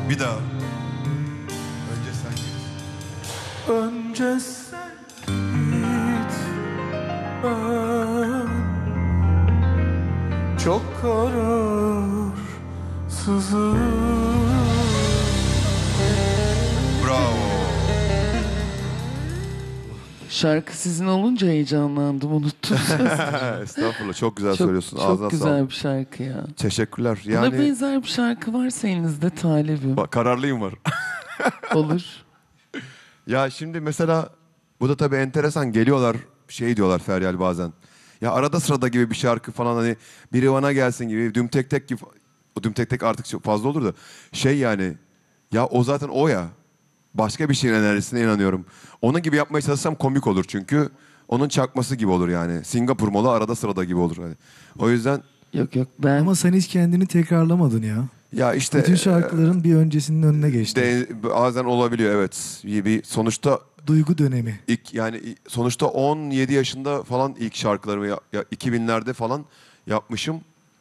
Bir daha. Önce sen git. Önce sen git, ben çok kararsızım. Bravo. Şarkı sizin olunca heyecanlandım, unuttum sözleri. Estağfurullah, çok güzel söylüyorsun. Çok Ağzına güzel sağlık. bir şarkı ya. Teşekkürler. Buna Yani benzer bir şarkı varsa elinizde talibim. kararlıyım var. Olur. Ya şimdi mesela bu da tabii enteresan, geliyorlar şey diyorlar Feryal bazen. Ya arada sırada gibi bir şarkı falan, hani biri bana gelsin gibi, düm tek tek gibi. O düm tek tek artık çok fazla olur da şey yani, ya o zaten o ya. Başka bir şeyin enerjisine inanıyorum. Onun gibi yapmaya çalışsam komik olur çünkü. Onun çakması gibi olur yani. Singapur malı arada sırada gibi olur. Yani. O yüzden Yok ben... Ama sen hiç kendini tekrarlamadın ya. ya işte... Bütün şarkıların bir öncesinin önüne geçti. Bazen olabiliyor, evet. Bir sonuçta... Duygu dönemi. Sonuçta 17 yaşında falan ilk şarkılarımı 2000'lerde falan yapmışım.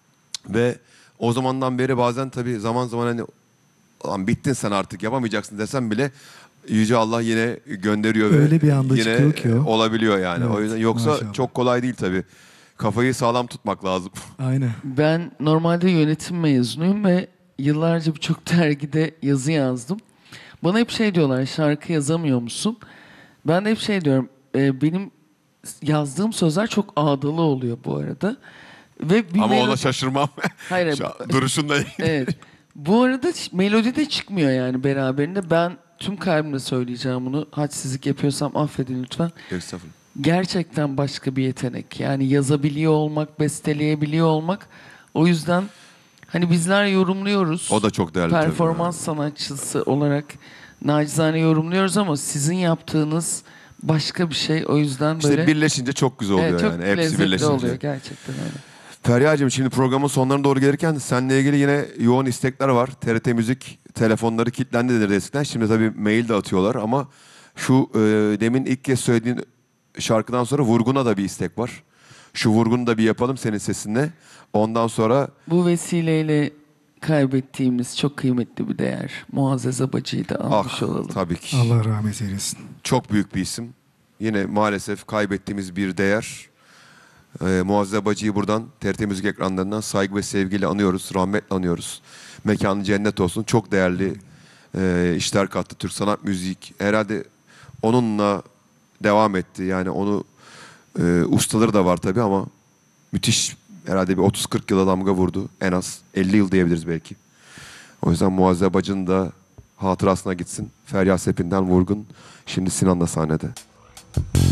Ve o zamandan beri bazen tabii zaman zaman hani lan bittin sen artık yapamayacaksın desem bile Yüce Allah yine gönderiyor ve öyle bir anda yine çıkıyor ki o. olabiliyor yani. Evet, O yüzden yoksa maşallah. çok kolay değil tabii. Kafayı sağlam tutmak lazım. Aynen. Ben normalde yönetim mezunuyum ve yıllarca birçok dergide yazı yazdım. Bana hep şey diyorlar, şarkı yazamıyor musun? Ben de hep şey diyorum, benim yazdığım sözler çok ağdalı oluyor bu arada. Ve bir Ama ona melodi... şaşırmam. Hayır, Duruşunda. evet. Bu arada melodi de çıkmıyor yani beraberinde. Ben tüm kalbimle söyleyeceğim bunu. Hadsizlik yapıyorsam affedin lütfen. Estağfurullah. Gerçekten başka bir yetenek. Yani yazabiliyor olmak, besteleyebiliyor olmak. O yüzden hani bizler yorumluyoruz. O da çok değerli. Performans sanatçısı olarak nacizane yorumluyoruz ama sizin yaptığınız başka bir şey. O yüzden böyle... İşte birleşince çok güzel oluyor çok yani. Hepsi lezzetli birleşince. oluyor gerçekten öyle. Feryal'cığım, şimdi programın sonlarına doğru gelirken seninle ilgili yine yoğun istekler var. TRT Müzik telefonları kilitlendi dedi eskiden. Şimdi tabii mail de atıyorlar ama şu demin ilk kez söylediğin şarkıdan sonra Vurgun'a da bir istek var. Şu Vurgun'u da bir yapalım senin sesinle. Ondan sonra... Bu vesileyle kaybettiğimiz çok kıymetli bir değer. Muazzez Abacı'yı da almış olalım. Tabii ki. Allah rahmet eylesin. Çok büyük bir isim. Yine maalesef kaybettiğimiz bir değer. Muazzez Abacı'yı buradan TRT Müzik ekranlarından saygı ve sevgiyle anıyoruz, rahmetle anıyoruz. Mekanı cennet olsun. Çok değerli işler kattı Türk sanat müzik. Herhalde onunla devam etti. Yani onu ustaları da var tabii ama müthiş, herhalde bir 30-40 yıla damga vurdu. En az 50 yıl diyebiliriz belki. O yüzden Muazzez Abacı'nın da hatırasına gitsin. Feryal Sepin'den Vurgun. Şimdi Sinan'la sahnede.